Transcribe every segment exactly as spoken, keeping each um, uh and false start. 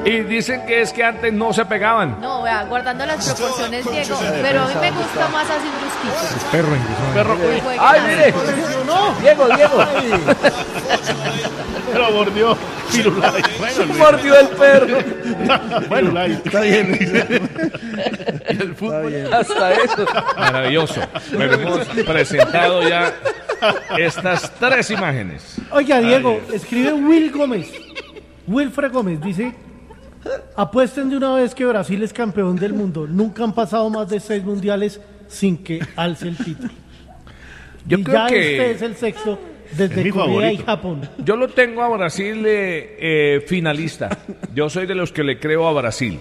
Y dicen que es que antes no se pegaban. No, vea, guardando las proporciones, Diego, pero a mí me gusta más así brusquito. Es perro, incluso. Perro, uy. Jueguen ¡Ay, así. mire! Diego, Diego. Pero mordió. Firulais. Bueno, Mordió el perro. bueno, Está bien. el fútbol. Hasta eso. Maravilloso. Pero hemos presentado ya estas tres imágenes. Oiga, Diego, escribe Will Gómez. Wilfred Gómez dice: apuesten de una vez que Brasil es campeón del mundo. Nunca han pasado más de seis mundiales sin que alce el título. Yo y creo ya que este es el sexto desde Es mi Corea favorito. y Japón. yo lo tengo a Brasil eh, eh, finalista. Yo soy de los que le creo a Brasil.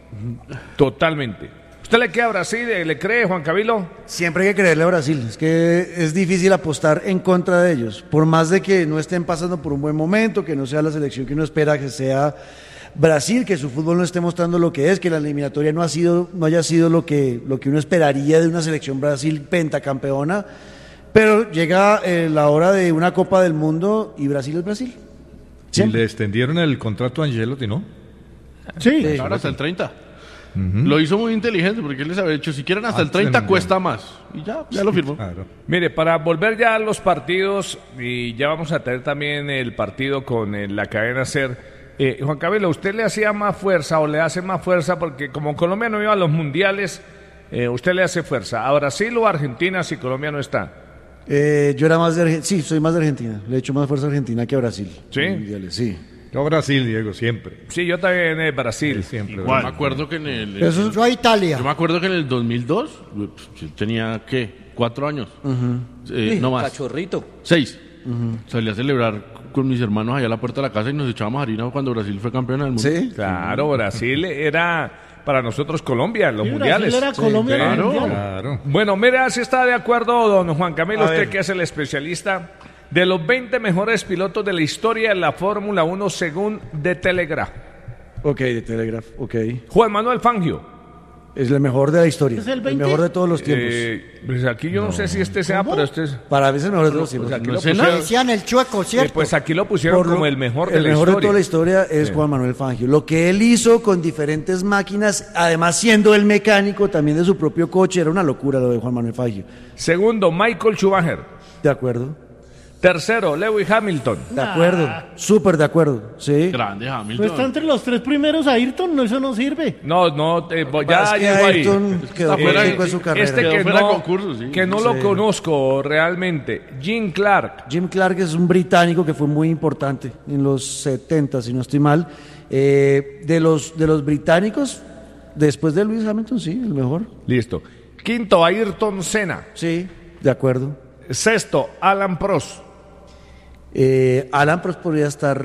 Totalmente. ¿Usted le cree a Brasil? eh, ¿Le cree, Juan Camilo? Siempre hay que creerle a Brasil, es que es difícil apostar en contra de ellos, por más de que no estén pasando por un buen momento, que no sea la selección que uno espera que sea Brasil, que su fútbol no esté mostrando lo que es, que la eliminatoria no ha sido, no haya sido lo que, lo que uno esperaría de una selección Brasil pentacampeona, pero llega eh, la hora de una Copa del Mundo y Brasil es Brasil. Y Siempre. le extendieron el contrato a Angelotti, ¿no? Sí, Sí. Ahora hasta el treinta. Lo hizo muy inteligente porque él les había dicho, si quieren hasta el Antes del treinta Mundial. cuesta más. Y ya, ya lo firmó. Claro. Mire, para volver ya a los partidos, y ya vamos a tener también el partido con eh, la cadena SER. Eh, Juan Camilo, ¿usted le hacía más fuerza o le hace más fuerza? Porque como Colombia no iba a los mundiales, eh, ¿usted le hace fuerza a Brasil o a Argentina si Colombia no está? Eh, yo era más de Argentina, sí, soy más de Argentina, le he hecho más fuerza a Argentina que a Brasil. ¿Sí? En mundiales, sí. Yo Brasil, Diego, siempre. Sí, yo también eh, Brasil. Sí, siempre. Yo me acuerdo que en el... Eso Yo a Italia. Yo me acuerdo que en el dos mil dos, pues, yo tenía, ¿qué? ¿Cuatro años? Eh, no más. Cachorrito. Seis. Salí a celebrar con mis hermanos allá a la puerta de la casa y nos echábamos harina cuando Brasil fue campeón del mundo. ¿Sí? Claro, Brasil era para nosotros Colombia en los Sí, mundiales. Brasil era Colombia en el claro. mundial. Claro. Bueno, mira si está de acuerdo don Juan Camilo, A usted ver. que es el especialista, de los veinte mejores pilotos de la historia de la Fórmula uno según The Telegraph. Ok, de Telegraph, ok. Juan Manuel Fangio. Es el mejor de la historia, ¿Es el el veinte? mejor de todos los tiempos. Eh, pues aquí yo no, sé si este sea, pero este es... Para mí es el mejor de los Pues tiempos. aquí no lo sé pusieron, nada. Decían el chueco, eh, ¿cierto? pues aquí lo pusieron Por lo- como el mejor de el la mejor historia. de toda la historia es Sí. Juan Manuel Fangio. Lo que él hizo con diferentes máquinas, además siendo el mecánico también de su propio coche, era una locura lo de Juan Manuel Fangio. Segundo, Michael Schumacher. De acuerdo, Tercero, Lewis Hamilton. de acuerdo, súper de acuerdo, sí. Grande Pues Hamilton. está entre los tres primeros Ayrton, no, eso no sirve. No, no, eh, Es ya que llegó ahí. Ayrton quedó está fuera cortico de- en su carrera. Este Quedó que fuera de no, concurso, sí. que no Sí. lo conozco realmente, Jim Clark. Jim Clark es un británico que fue muy importante en los setenta, si no estoy mal. Eh, de los de los británicos, después de Lewis Hamilton, sí, el mejor. Listo. Quinto, Ayrton Senna. Sí, de acuerdo. Sexto, Alan Prost. Eh, Alan Prost podría estar.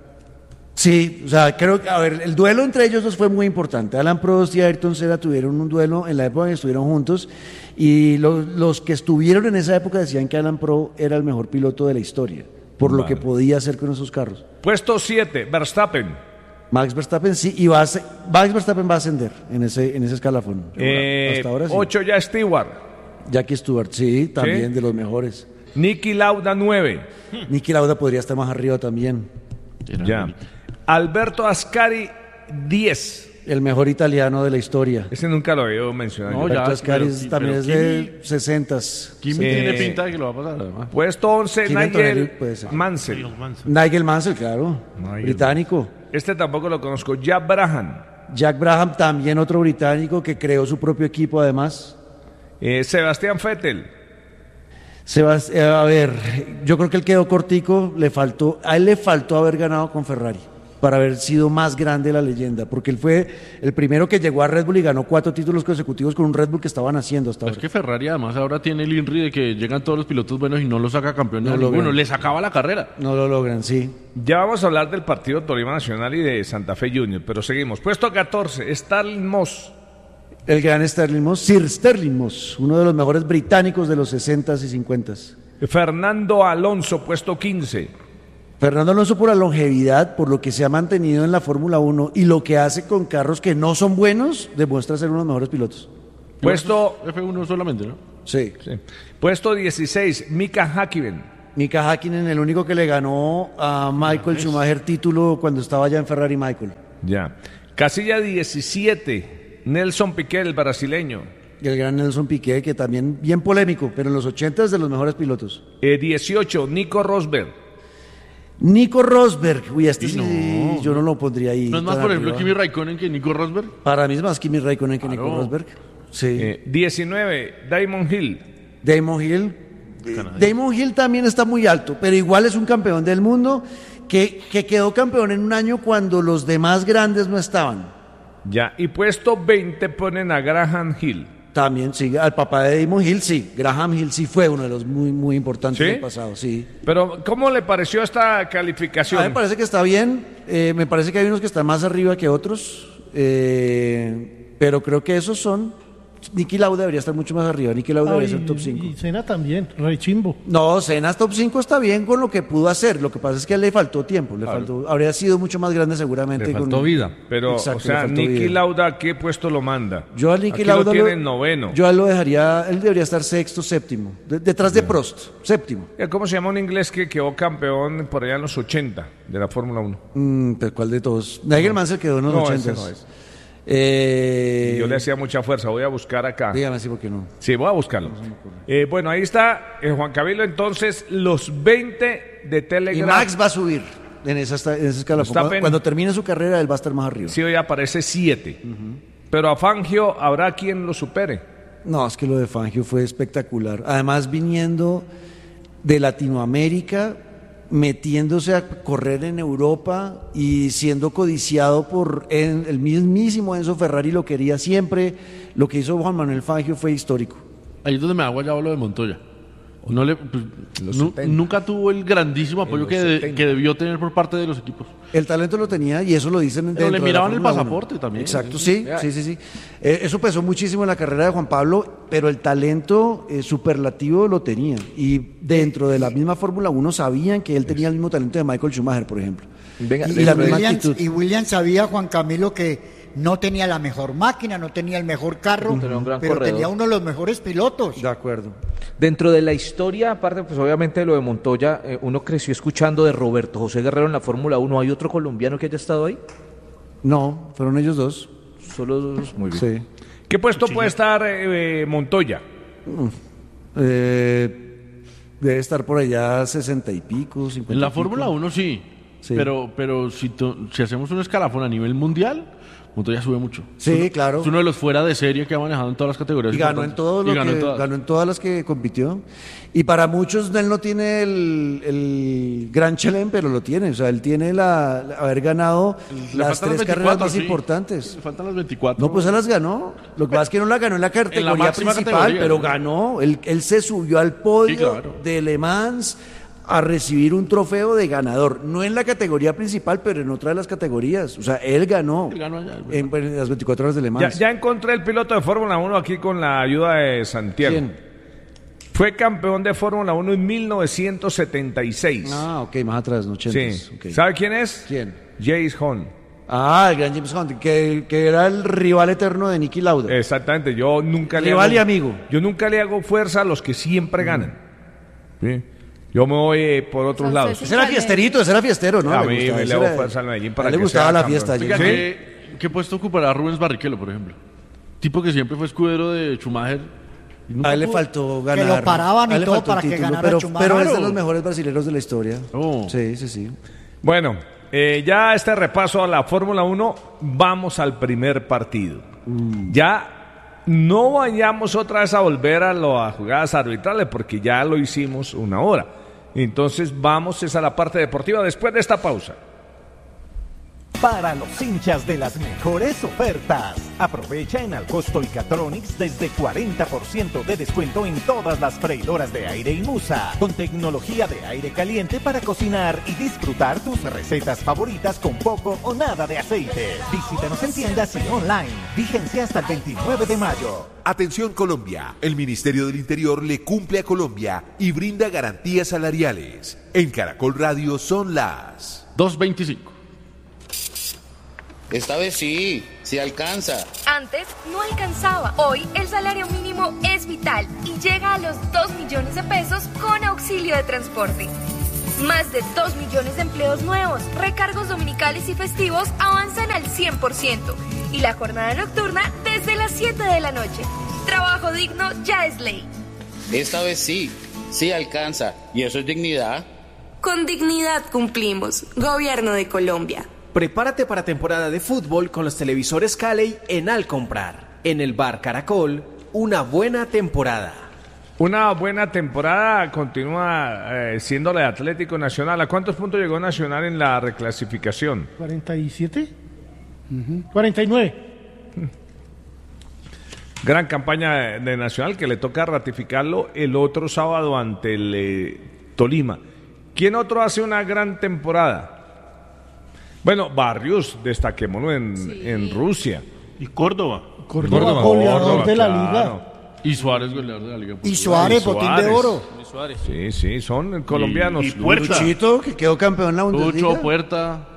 Sí, o sea, creo que, a ver, el duelo entre ellos dos fue muy importante. Alan Prost y Ayrton Senna tuvieron un duelo en la época en que estuvieron juntos y lo- los que estuvieron en esa época decían que Alan Prost era el mejor piloto de la historia, por lo Vale. que podía hacer con esos carros. Puesto siete, Verstappen. Max Verstappen sí, y va a, se- Max Verstappen va a ascender en ese, en ese escalafón. Eh, Hasta ahora sí. Ocho, ya Stewart. Jackie Stewart, sí, también Sí. de los mejores. Niki Lauda, nueve. Nicky Lauda podría estar más arriba también. Ya. Alberto Ascari, diez. El mejor italiano de la historia. Ese nunca lo había mencionado. No, yo. ya, Alberto Ascari pero- es- también pero es de sesentas. Kimi Sí. tiene pinta de que lo va a pasar, además. Puesto once, Kim Nigel Antonelli puede ser. Mansell. Nigel Mansell, claro, británico. Este tampoco lo conozco. Jack Brabham. Jack Brabham, también otro británico que creó su propio equipo además. Eh, Sebastián Vettel. Sebast- eh, a ver, yo creo que él quedó cortico, le faltó, a él le faltó haber ganado con Ferrari para haber sido más grande la leyenda, porque él fue el primero que llegó a Red Bull y ganó cuatro títulos consecutivos con un Red Bull que estaban haciendo hasta Es ahora. que Ferrari además ahora tiene el INRI de que llegan todos los pilotos buenos y no los saca campeones No a logran. ninguno. Les acaba la carrera. No lo logran, sí. Ya vamos a hablar del partido Tolima Nacional y de Santa Fe Junior, pero seguimos. Puesto catorce, Starling Moss. El gran Sterling Moss, Sir Sterling Moss, uno de los mejores británicos de los sesentas y cincuentas. Fernando Alonso, puesto quince. Fernando Alonso por la longevidad, por lo que se ha mantenido en la Fórmula uno y lo que hace con carros que no son buenos, demuestra ser uno de los mejores pilotos. Puesto, F uno solamente, ¿no? Sí. sí. Puesto dieciséis, Mika Häkkinen. Mika Häkkinen, el único que le ganó a Michael Schumacher título cuando estaba ya en Ferrari Michael. Ya. Casilla diecisiete, Nelson Piquet, el brasileño. El gran Nelson Piquet, que también bien polémico, pero en los ochenta es de los mejores pilotos. Eh, dieciocho, Nico Rosberg. Nico Rosberg, uy, este Y sí, no. yo no lo pondría ahí. ¿No es más, tan por ejemplo, arriba. Kimi Raikkonen que Nico Rosberg? Para mí es más Kimi Raikkonen que Nico Claro. Rosberg. Sí. Eh, diecinueve, Damon Hill. Damon Hill. eh, Damon Hill también está muy alto, pero igual es un campeón del mundo que, que quedó campeón en un año cuando los demás grandes no estaban. Ya. Y puesto veinte ponen a Graham Hill. También, sí, al papá de Damon Hill, sí. Graham Hill sí fue uno de los muy, muy importantes ¿Sí? del pasado, sí. Pero, ¿cómo le pareció esta A calificación? mí me parece que está bien. eh, me parece que hay unos que están más arriba que otros. eh, pero creo que esos son. Niki Lauda debería estar mucho más arriba. Niki Lauda debería Ay, ser top cinco. Y Senna también, re chimbo. No, Senna top cinco está bien con lo que pudo hacer. Lo que pasa es que le faltó tiempo. Le faltó, habría sido mucho más grande seguramente. Le faltó con- vida. Pero, Exacto, o sea, le faltó Niki vida. Lauda, ¿a qué puesto lo manda? Yo a Niki Aquí Lauda lo tiene en noveno. Yo a él lo dejaría. Él debería estar sexto, séptimo. de- detrás de Prost, séptimo. ¿Cómo se llama un inglés que quedó campeón por allá en los ochenta de la Fórmula uno? Mm, pero ¿cuál de todos? Nigel Mansell quedó en los No, ochentas. ese no es. Eh, Y yo le hacía mucha fuerza. Voy a buscar acá. Dígame así, ¿por qué no? Sí, voy a buscarlo. Eh, bueno, ahí está eh, Juan Camilo. Entonces, los veinte de Y Telegram. Max va a subir en esa, esta- en esa escala. Está Cuando, pen- cuando termine su carrera, él va a estar más arriba. Sí, hoy aparece siete. Pero a Fangio habrá quien lo supere. No, es que lo de Fangio fue espectacular. Además, viniendo de Latinoamérica, metiéndose a correr en Europa y siendo codiciado por en- el mismísimo Enzo Ferrari, lo quería siempre. Lo que hizo Juan Manuel Fangio fue histórico. Ahí es donde me da guayabo lo de Montoya. No le, pues, nu- nunca tuvo el grandísimo apoyo que, de- que debió tener por parte de los equipos. El talento lo tenía y eso lo dicen Pero dentro le de la miraban el Fórmula uno. pasaporte también. Exacto, sí, sí, sí, sí. Eh, eso pesó muchísimo en la carrera de Juan Pablo, pero el talento eh, superlativo lo tenía. Y dentro de la misma Fórmula uno sabían que él tenía el mismo talento de Michael Schumacher, por ejemplo. Venga, y, y y la misma Williams, actitud. y Williams sabía, Juan Camilo, que no tenía la mejor máquina, no tenía el mejor carro, Tenía un gran pero corredor. tenía uno de los mejores pilotos. De acuerdo. Dentro de la historia, aparte, pues obviamente de lo de Montoya, eh, uno creció escuchando de Roberto José Guerrero en la Fórmula uno. ¿Hay otro colombiano que haya estado ahí? No, fueron ellos dos. Solo dos. Muy bien. Sí. ¿Qué puesto puede estar eh, eh, Montoya? Eh, debe estar por allá sesenta y pico, cincuenta. En la y pico. Fórmula uno sí, Sí. pero, pero si, to- si hacemos un escalafón a nivel mundial, Montoya sube mucho. Sí, Es uno- claro. Es uno de los fuera de serie que ha manejado en todas las categorías. Y ganó en importantes. todo lo Y ganó que en todas. ganó en todas las que compitió. Y para muchos él no tiene el, el gran chelem, pero lo tiene. O sea, él tiene la, la- haber ganado Le las faltan tres las carreras veinticuatro, más sí. importantes. Le faltan las veinticuatro. No, pues él las ganó. Lo que pasa es que no la ganó en la categoría máxima principal, categoría, pero ¿no? ganó. Él, él se subió al podio Sí, claro. de Le Mans a recibir un trofeo de ganador. No en la categoría principal, pero en otra de las categorías. O sea, él ganó, Él ganó allá, en, en las veinticuatro horas de Le Ya, Mans. ya encontré el piloto de Fórmula uno aquí con la ayuda de Santiago. ¿Quién? Fue campeón de Fórmula uno en mil novecientos setenta y seis. Ah, ok, más atrás, no sí. ochentas. ok. ¿Sabe quién es? ¿Quién? Jace Hunt. Ah, el gran James Hunt, que, que era el rival eterno de Niki Lauda. Exactamente. Yo nunca le Rival hago, y amigo. Yo nunca le hago fuerza a los que siempre ganan. Sí. Yo me voy eh, por otros Entonces, lados. sí. Ese era fiesterito, ese era fiestero, ¿no? A Le mí gustaba, le ese hago era- fuerza al Medellín a para él le que gustaba sea la campeón. fiesta. Oiga, ¿sí? ¿qué, ¿qué puesto ocupará Rubens Barrichello, por ejemplo? Tipo que siempre fue escudero de Schumacher. y nunca A él le pudo- faltó Que ganar. lo paraban y A él le todo faltó para el que título, ganara pero, Schumacher. pero es de Claro. los mejores brasileños de la historia. Oh. Sí, sí, sí. Bueno, eh, ya este repaso a la Fórmula uno, vamos al primer partido. Ya no vayamos otra vez a volver a las jugadas arbitrales porque ya lo hicimos una hora. Entonces vamos es a la parte deportiva después de esta pausa. Para los hinchas de las mejores ofertas, aprovecha en Alcosto y Catronics desde cuarenta por ciento de descuento en todas las freidoras de aire y Musa, con tecnología de aire caliente para cocinar y disfrutar tus recetas favoritas con poco o nada de aceite. Visítanos en tiendas y online. Vigencia hasta el veintinueve de mayo. Atención Colombia, el Ministerio del Interior le cumple a Colombia y brinda garantías salariales. En Caracol Radio son las dos veinticinco. Esta vez sí, sí alcanza. Antes no alcanzaba. Hoy el salario mínimo es vital y llega a los dos millones de pesos con auxilio de transporte. Más de dos millones de empleos nuevos, recargos dominicales y festivos avanzan al cien por ciento y la jornada nocturna desde las siete de la noche. Trabajo digno ya es ley. Esta vez sí, sí alcanza. ¿Y eso es dignidad? Con dignidad cumplimos. Gobierno de Colombia. Prepárate para temporada de fútbol con los televisores Cali en Al Comprar. En el Bar Caracol, una buena temporada. Una buena temporada continúa eh, siendo la de Atlético Nacional. ¿A cuántos puntos llegó Nacional en la reclasificación? ¿cuarenta y siete? Uh-huh. cuarenta y nueve. Gran campaña de, de Nacional que le toca ratificarlo el otro sábado ante el eh, Tolima. ¿Quién otro hace una gran temporada? Bueno, Barrios, destaquémoslo en, sí. en Rusia. Y Córdoba. Córdoba, Córdoba goleador Córdoba, de la liga. Claro. Y Suárez, goleador de la liga. Y Suárez, botín de oro. Y Suárez. Sí, sí, son colombianos. Y, y Puerta. Luchito, que quedó campeón en la Bundesliga. Lucho, Puerta.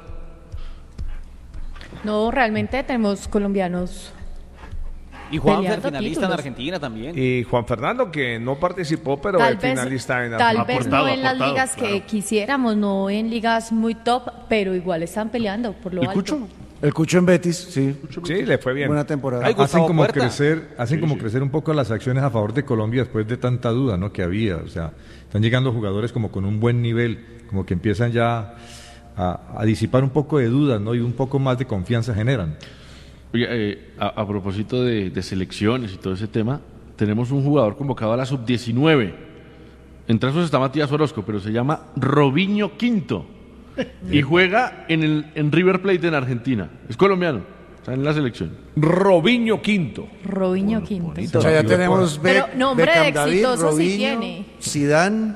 No, realmente tenemos colombianos. Y Juanfer, peleando finalista títulos. en Argentina también. Y Juan Fernando, que no participó, pero Tal es vez- finalista en Tal Argentina. vez Aportado, no en las aportado, ligas que claro. quisiéramos, no en ligas muy top, pero igual están peleando por lo ¿El alto. Cucho? El Cucho en Betis, sí. Sí, le fue bien. Buena temporada. Ay, Hacen Gustavo como Puerta. crecer, hacen como crecer un poco las acciones a favor de Colombia después de tanta duda, ¿no? Que había, o sea, están llegando jugadores como con un buen nivel, como que empiezan ya a, a disipar un poco de dudas, ¿no? Y un poco más de confianza generan. Oye, eh, a, a propósito de, de selecciones y todo ese tema, tenemos un jugador convocado a la sub diecinueve. Entre esos está Matías Orozco, pero se llama Robinho Quinto. Y juega en el en River Plate en Argentina. Es colombiano, está en la selección. Robinho Quinto. Robinho Quinto. O sea, ya tenemos Pero Beck- nombre de Beckham David, exitoso sí Robinho, tiene. Zidane.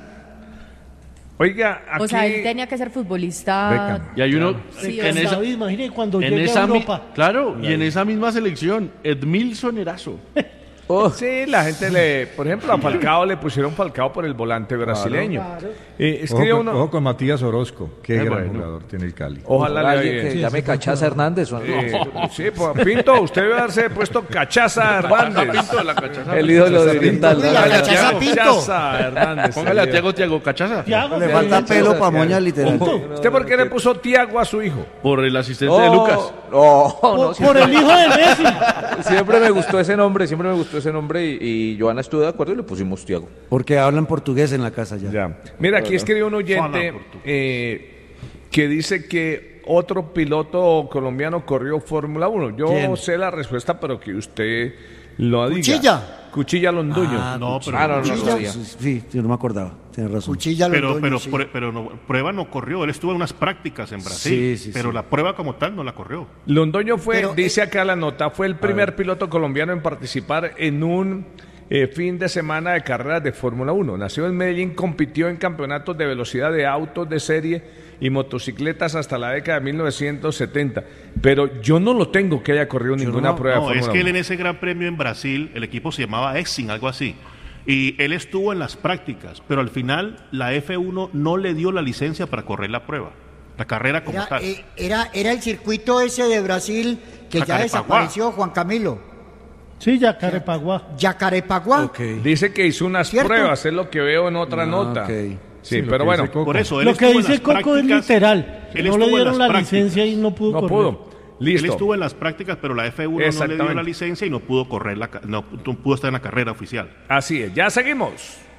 Oiga, aquí... O sea, él tenía que ser futbolista. Beckham. Y hay uno Sí, en esa, David, imagínate cuando en llegue esa a mi- Europa. claro, y en esa misma selección, Edmilson Erazo. Sí, la gente le... Por ejemplo, a Falcao le pusieron Falcao por el volante brasileño. Claro. Eh, Ojo escribe con, uno... ojo con Matías Orozco, qué Eh, gran bueno. jugador tiene el Cali. Ojalá le Alguien vaya que bien. llame Cachaza Hernández. ¿o no? Eh, sí, pues, Pinto, usted debe haberse puesto Cachaza Hernández. Pinto, la Cachaza. El ídolo de Oriental. Uy, la Póngale a Cachaza Tiago. Pinto. Cachaza Hernández. Póngale a Tiago Tiago Cachaza. Tiago, Le que- falta pelo para moña literal. ¿Usted por qué le puso Tiago a su hijo? Por el asistente de Lucas. No, no, por, siempre, por el hijo de Messi. siempre me gustó ese nombre, siempre me gustó ese nombre y, y Joana estuvo de acuerdo y le pusimos Tiago. Porque hablan portugués en la casa ya. Ya. Mira, aquí escribe un oyente eh, que dice que otro piloto colombiano corrió Fórmula uno. Yo ¿Quién? sé la respuesta, pero que usted lo diga. Cuchilla. Cuchilla Londoño. Ah, No, pero, Ah, no, no, Cuchilla. sabía. Sí, yo no me acordaba. Tienes razón. Cuchilla pero, Londoño, pero, sí. prue- pero no, prueba no corrió. Él estuvo en unas prácticas en Brasil, Sí, sí, pero sí. la prueba como tal no la corrió. Londoño fue, Pero, dice acá la nota, fue el primer piloto colombiano en participar en un eh, fin de semana de carreras de Fórmula uno. Nació en Medellín, compitió en campeonatos de velocidad de autos de serie y motocicletas hasta la década de mil novecientos setenta. Pero yo no lo tengo que haya corrido ninguna no- prueba No, de es Fórmula que él uno. en ese gran premio en Brasil, el equipo se llamaba Exin, algo así. Y él estuvo en las prácticas, pero al final la F uno no le dio la licencia para correr la prueba, la carrera como Era, tal. eh, era, era el circuito ese de Brasil que ya Jacarepaguá. desapareció, Juan Camilo. Sí, ya Carepaguá. Yacarepaguá. Ok. Dice que hizo unas ¿Cierto? pruebas, es lo que veo en otra Ah, nota. ok. Sí, Sí, lo pero que bueno, dice Coco. Por eso él Lo que estuvo en dice las Coco es prácticas, literal. que él no estuvo le en dieron las la licencia prácticas. y no pudo no correr. pudo. Él Listo. estuvo en las prácticas, pero la F uno no le dio Exactamente. la licencia y no pudo correr la, ca- no, no pudo estar en la carrera oficial. Así es, ya seguimos.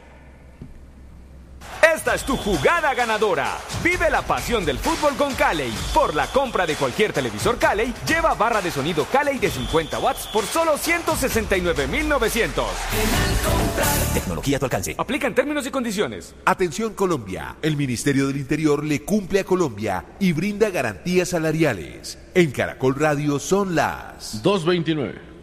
Esta es tu jugada ganadora. Vive la pasión del fútbol con Cali. Por la compra de cualquier televisor Cali, lleva barra de sonido Cali de cincuenta watts por solo ciento sesenta y nueve mil novecientos. Tecnología a tu alcance. Aplican términos y condiciones. Atención Colombia, el Ministerio del Interior le cumple a Colombia y brinda garantías salariales. En Caracol Radio son las dos veintinueve.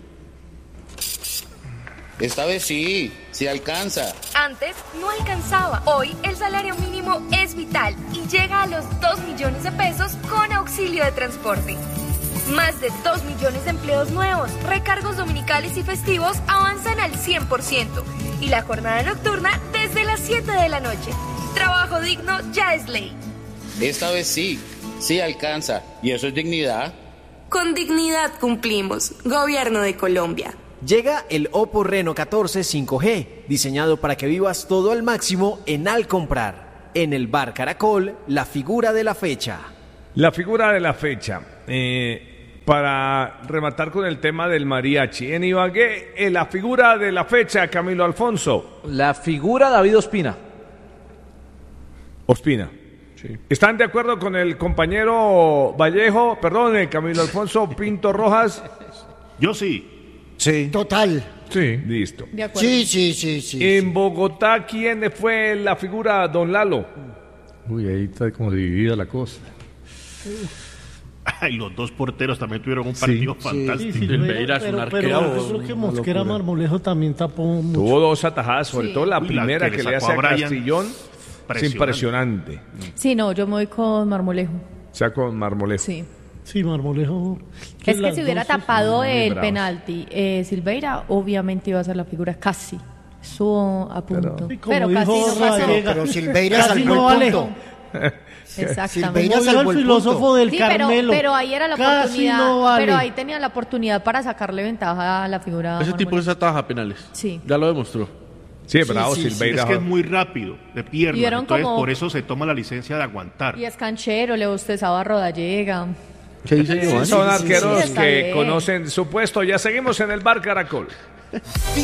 Esta vez sí, sí alcanza. Antes no alcanzaba. Hoy el salario mínimo es vital y llega a los dos millones de pesos con auxilio de transporte. Más de dos millones de empleos nuevos, recargos dominicales y festivos avanzan al cien por ciento y la jornada nocturna desde las siete de la noche. Trabajo digno ya es ley. Esta vez sí, sí alcanza. ¿Y eso es dignidad? Con dignidad cumplimos. Gobierno de Colombia. Llega el Oppo Reno catorce cinco G, diseñado para que vivas todo al máximo en Al Comprar. En el Bar Caracol, la figura de la fecha. La figura de la fecha. Eh, para rematar con el tema del mariachi. En Ibagué, eh, la figura de la fecha, Camilo Alfonso. La figura David Ospina. Ospina. Sí. ¿Están de acuerdo con el compañero Vallejo, perdón, eh, Camilo Alfonso Pinto Rojas? Yo sí. Sí. Total. Sí. Listo. De acuerdo. Sí, sí, sí, sí. En Bogotá, ¿quién fue la figura, don Lalo? Uy, ahí está como dividida la cosa. Ay, los dos porteros también tuvieron un partido Sí, fantástico. Sí, sí, Silveira es un pero, arquero. pero yo creo que Mosquera Marmolejo también tapó mucho. Tuvo dos atajadas, sobre Sí. todo la Uy, la primera que que, le le sacó hace a a Brian. Castillón. Es impresionante. Sí, no, yo me voy con Marmolejo. O sea, con Marmolejo. Sí. Sí, Marmolejo. Es que las si hubiera dos, sí, tapado muy el bravos. penalti, eh, Silveira obviamente iba a ser la figura casi. Estuvo a punto. Sí, como Pero, dijo casi no pasó. Rayega. Pero Silveira Casi salvó no el vale. punto. Exactamente. Silveira Como dijo salvó el el filósofo punto. del Sí, pero, Carmelo. pero ahí era la Casi oportunidad. no vale. Pero ahí tenía la oportunidad para sacarle ventaja a la figura. Ese tipo Marmolejo. es ataja penales. Sí. Ya lo demostró. Sí, bravo, sí, sí, Silveira. Es que es muy rápido, de piernas. Y vieron Entonces, como- por eso se toma la licencia de aguantar. Y es canchero, le bostezaba a Rodallega. ¿Qué dice Giovanni? Son Sí, sí, sí, arqueros está que bien. conocen su puesto. Ya seguimos en el Bar Caracol.